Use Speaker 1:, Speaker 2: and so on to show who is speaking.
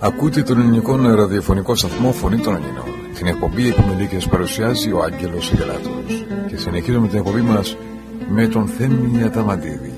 Speaker 1: Ακούτε τον ελληνικό ραδιοφωνικό σταθμό Φωνή των Ελλήνων. Την εκπομπή Επιμελίκες παρουσιάζει ο Άγγελος Αγγελάτος. Και συνεχίζουμε την εκπομπή μας με τον Θέμη Αταμαντίδη.